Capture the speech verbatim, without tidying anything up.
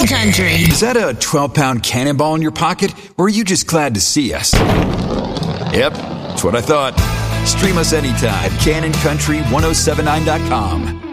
Cannon Country. Is that a twelve-pound cannonball in your pocket, or are you just glad to see us? Yep, that's what I thought. Stream us anytime. Cannon Country ten seventy-nine dot com.